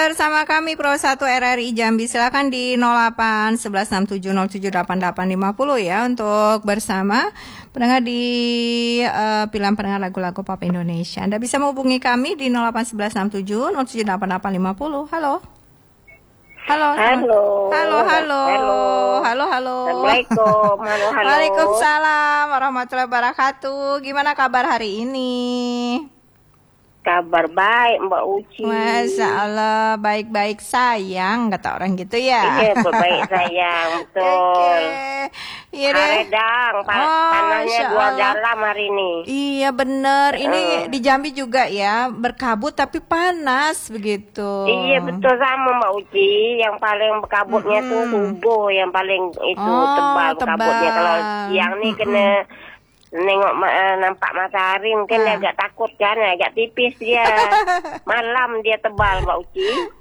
Bersama kami Pro 1 RRI Jambi, silakan di 08 11 67 07 88 50 ya untuk bersama pendengar di pilihan pendengar lagu-lagu pop Indonesia. Anda bisa menghubungi kami di 08 11 67 07 88 50. Halo. Halo. Halo. Halo, halo. Halo, halo. Assalamualaikum. Halo, halo. Waalaikumsalam warahmatullahi wabarakatuh. Gimana kabar hari ini? Kabar baik Mbak Uci. Masya Allah, baik-baik sayang, kata orang gitu ya. Iya, baik sayang, betul. Iya deh. Haredang, tanahnya dua dalam hari ini. Iya bener, ini di Jambi juga ya, berkabut tapi panas begitu. Iya betul sama Mbak Uci. Yang paling berkabutnya tuh subuh, yang paling itu tebal berkabutnya. Kalau siang nih kena nengok nampak matahari mungkin agak takut kan, agak tipis dia. Malam dia tebal Mbak Uci.